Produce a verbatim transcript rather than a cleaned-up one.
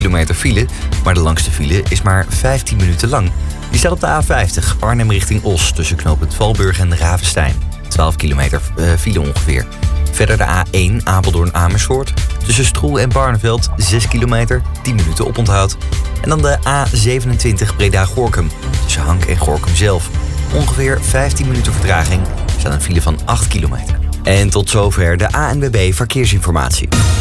kilometer file, maar de langste file is maar vijftien minuten lang. Die staat op de A vijftig, Arnhem richting Os, tussen knooppunt Valburg en Ravenstein. twaalf kilometer uh, file ongeveer. Verder de A één, Apeldoorn-Amersfoort. Tussen Stroe en Barneveld, zes kilometer, tien minuten oponthoud. En dan de A zevenentwintig, Breda-Gorinchem. Tussen Hank en Gorinchem zelf. Ongeveer vijftien minuten vertraging. Er staat een file van acht kilometer. En tot zover de A N W B Verkeersinformatie.